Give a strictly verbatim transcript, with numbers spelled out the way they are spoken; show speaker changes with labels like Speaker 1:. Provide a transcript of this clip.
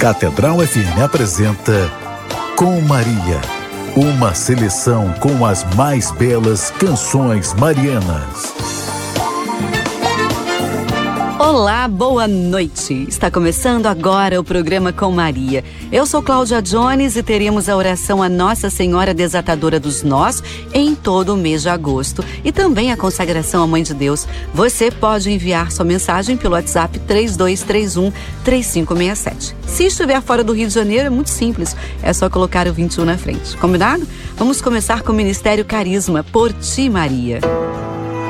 Speaker 1: Catedral F M apresenta Com Maria, uma seleção com as mais belas canções marianas.
Speaker 2: Olá, boa noite. Está começando agora o programa Com Maria. Eu sou Cláudia Jones e teremos a oração a Nossa Senhora Desatadora dos Nós em todo o mês de agosto e também a consagração à Mãe de Deus. Você pode enviar sua mensagem pelo WhatsApp três dois três um, três cinco seis sete. Se estiver fora do Rio de Janeiro, é muito simples, é só colocar o vinte e um na frente. Combinado? Vamos começar com o Ministério Carisma, Por Ti, Maria.